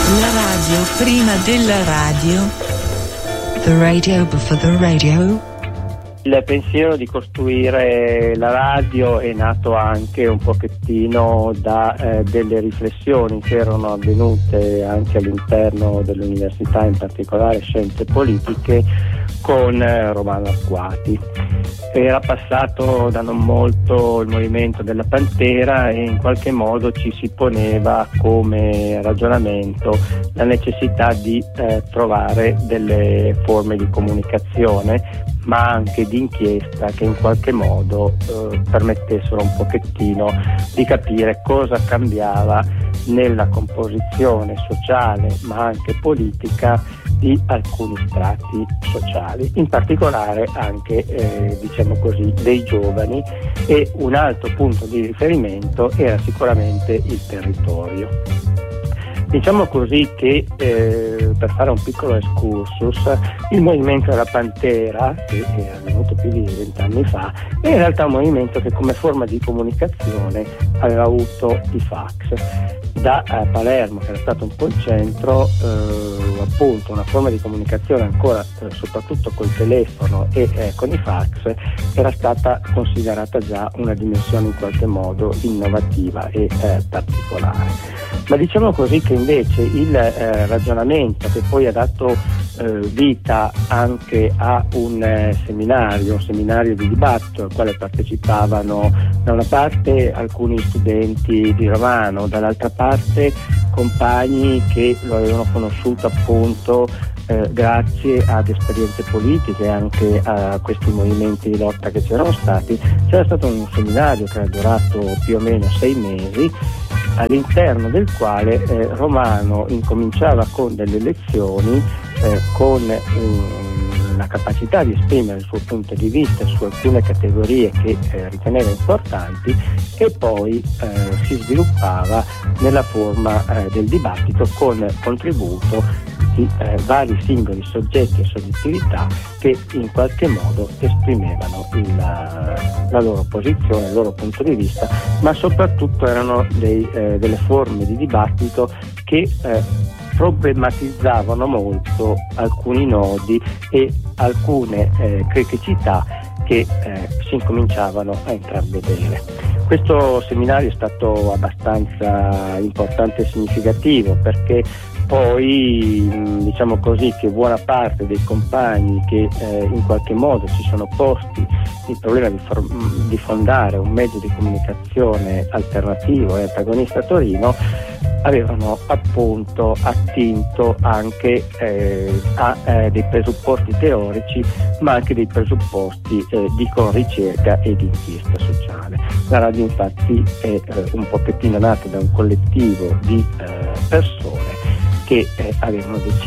La radio prima della radio. The radio before the radio. Il pensiero di costruire la radio è nato anche un pochettino da delle riflessioni che erano avvenute anche all'interno dell'università, in particolare scienze politiche, con Romano Arquati. Era passato da non molto il movimento della Pantera e in qualche modo ci si poneva come ragionamento la necessità di trovare delle forme di comunicazione, ma anche di inchiesta che in qualche modo permettessero un pochettino di capire cosa cambiava nella composizione sociale ma anche politica di alcuni strati sociali, in particolare anche diciamo così dei giovani, e un altro punto di riferimento era sicuramente il territorio. Diciamo così che per fare un piccolo excursus, il movimento della Pantera, che è avvenuto più di 20 anni fa, è in realtà un movimento che come forma di comunicazione aveva avuto i fax. Da Palermo, che era stato un po' il centro, appunto una forma di comunicazione ancora soprattutto col telefono e con i fax, era stata considerata già una dimensione in qualche modo innovativa e particolare. Ma diciamo così che invece il ragionamento che poi ha dato vita anche a un seminario di dibattito al quale partecipavano da una parte alcuni studenti di Romano, dall'altra parte compagni che lo avevano conosciuto appunto grazie ad esperienze politiche e anche a questi movimenti di lotta che c'erano stati. C'era stato un seminario che era durato più o meno 6 mesi, all'interno del quale Romano incominciava con delle lezioni con la capacità di esprimere il suo punto di vista su alcune categorie che riteneva importanti, e poi si sviluppava nella forma del dibattito con contributo di vari singoli soggetti e soggettività che in qualche modo esprimevano la loro posizione, il loro punto di vista, ma soprattutto erano delle forme di dibattito che problematizzavano molto alcuni nodi e alcune criticità che si incominciavano a intravedere. Questo seminario è stato abbastanza importante e significativo, perché poi diciamo così che buona parte dei compagni che in qualche modo si sono posti il problema di fondare un mezzo di comunicazione alternativo e antagonista a Torino avevano appunto attinto anche a dei presupposti teorici, ma anche dei presupposti di ricerca e di inchiesta sociale. La radio infatti è un pochettino nata da un collettivo di persone che avevano deciso